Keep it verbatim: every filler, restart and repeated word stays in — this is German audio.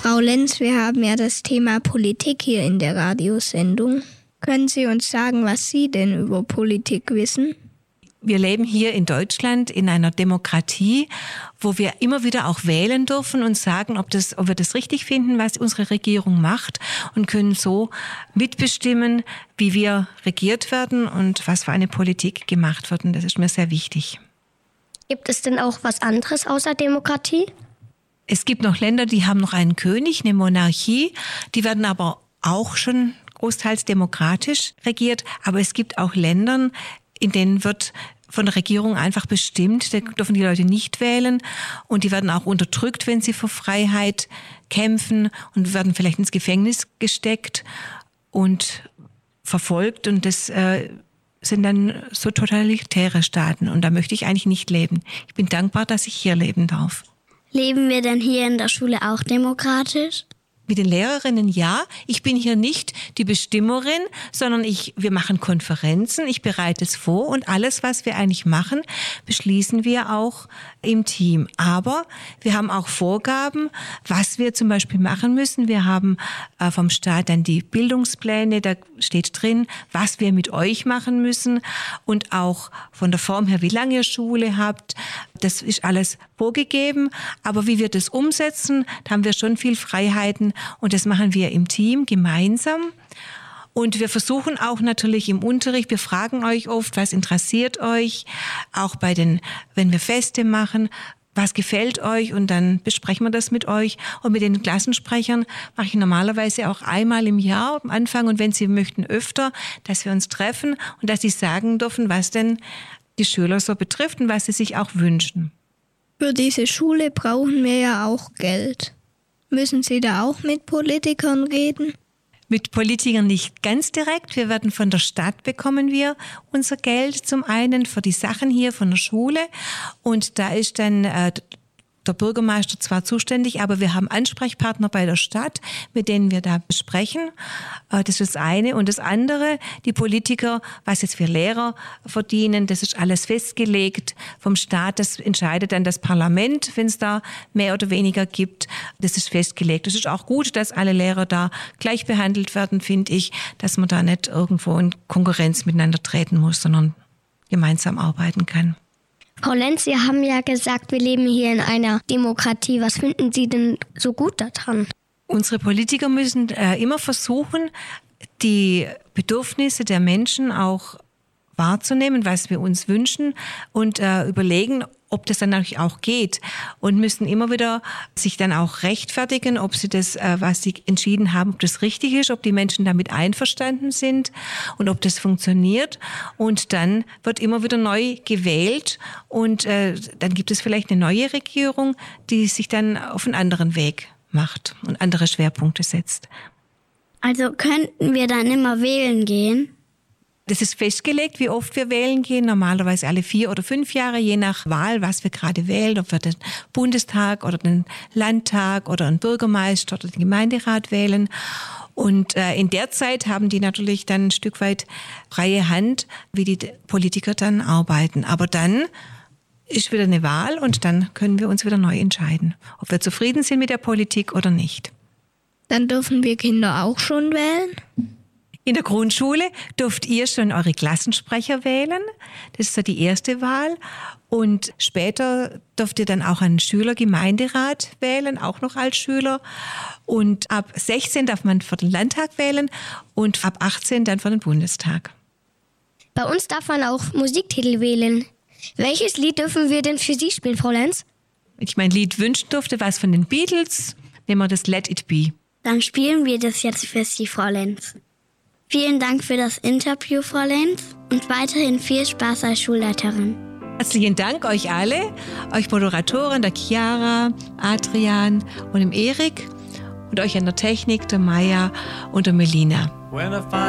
Frau Lenz, wir haben ja das Thema Politik hier in der Radiosendung. Können Sie uns sagen, was Sie denn über Politik wissen? Wir leben hier in Deutschland in einer Demokratie, wo wir immer wieder auch wählen dürfen und sagen, ob, das, ob wir das richtig finden, was unsere Regierung macht, und können so mitbestimmen, wie wir regiert werden und was für eine Politik gemacht wird. Und das ist mir sehr wichtig. Gibt es denn auch was anderes außer Demokratie? Es gibt noch Länder, die haben noch einen König, eine Monarchie. Die werden aber auch schon großteils demokratisch regiert. Aber es gibt auch Länder, in denen wird von der Regierung einfach bestimmt, da dürfen die Leute nicht wählen und die werden auch unterdrückt, wenn sie für Freiheit kämpfen, und werden vielleicht ins Gefängnis gesteckt und verfolgt, und das äh, sind dann so totalitäre Staaten, und da möchte ich eigentlich nicht leben. Ich bin dankbar, dass ich hier leben darf. Leben wir denn hier in der Schule auch demokratisch? Mit den Lehrerinnen ja. Ich bin hier nicht die Bestimmerin, sondern ich, wir machen Konferenzen, ich bereite es vor, und alles, was wir eigentlich machen, beschließen wir auch im Team. Aber wir haben auch Vorgaben, was wir zum Beispiel machen müssen. Wir haben äh, vom Staat dann die Bildungspläne, da steht drin, was wir mit euch machen müssen, und auch von der Form her, wie lange ihr Schule habt. Das ist alles vorgegeben, aber wie wir das umsetzen, da haben wir schon viel Freiheiten, und das machen wir im Team gemeinsam. Und wir versuchen auch natürlich im Unterricht, wir fragen euch oft, was interessiert euch, auch bei den, wenn wir Feste machen, was gefällt euch, und dann besprechen wir das mit euch. Und mit den Klassensprechern mache ich normalerweise auch einmal im Jahr am Anfang, und wenn sie möchten öfter, dass wir uns treffen und dass sie sagen dürfen, was denn die Schüler so betrifft und was sie sich auch wünschen. Für diese Schule brauchen wir ja auch Geld. Müssen Sie da auch mit Politikern reden? Mit Politikern nicht ganz direkt. Wir werden von der Stadt, bekommen wir unser Geld, zum einen für die Sachen hier von der Schule, und da ist dann äh, der Bürgermeister zwar zuständig, aber wir haben Ansprechpartner bei der Stadt, mit denen wir da besprechen. Das ist das eine. Und das andere, die Politiker, was jetzt wir Lehrer verdienen, das ist alles festgelegt vom Staat. Das entscheidet dann das Parlament, wenn es da mehr oder weniger gibt. Das ist festgelegt. Es ist auch gut, dass alle Lehrer da gleich behandelt werden, finde ich, dass man da nicht irgendwo in Konkurrenz miteinander treten muss, sondern gemeinsam arbeiten kann. Frau Lenz, Sie haben ja gesagt, wir leben hier in einer Demokratie. Was finden Sie denn so gut daran? Unsere Politiker müssen äh, immer versuchen, die Bedürfnisse der Menschen auch wahrzunehmen, was wir uns wünschen, und äh, überlegen, ob das dann natürlich auch geht, und müssen immer wieder sich dann auch rechtfertigen, ob sie das, äh, was sie entschieden haben, ob das richtig ist, ob die Menschen damit einverstanden sind und ob das funktioniert. Und dann wird immer wieder neu gewählt, und äh, dann gibt es vielleicht eine neue Regierung, die sich dann auf einen anderen Weg macht und andere Schwerpunkte setzt. Also könnten wir dann immer wählen gehen? Das ist festgelegt, wie oft wir wählen gehen, normalerweise alle vier oder fünf Jahre, je nach Wahl, was wir gerade wählen, ob wir den Bundestag oder den Landtag oder einen Bürgermeister oder den Gemeinderat wählen. Und äh, in der Zeit haben die natürlich dann ein Stück weit freie Hand, wie die Politiker dann arbeiten. Aber dann ist wieder eine Wahl, und dann können wir uns wieder neu entscheiden, ob wir zufrieden sind mit der Politik oder nicht. Dann dürfen wir Kinder auch schon wählen? In der Grundschule dürft ihr schon eure Klassensprecher wählen. Das ist so die erste Wahl. Und später dürft ihr dann auch einen Schülergemeinderat wählen, auch noch als Schüler. Und ab sechzehn darf man für den Landtag wählen und ab achtzehn dann für den Bundestag. Bei uns darf man auch Musiktitel wählen. Welches Lied dürfen wir denn für Sie spielen, Frau Lenz? Wenn ich mein Lied wünschen durfte, was von den Beatles, nehmen wir das Let It Be. Dann spielen wir das jetzt für Sie, Frau Lenz. Vielen Dank für das Interview, Frau Lenz, und weiterhin viel Spaß als Schulleiterin. Herzlichen Dank euch alle, euch Moderatoren, der Chiara, Adrian und dem Erik, und euch an der Technik, der Maya und der Melina.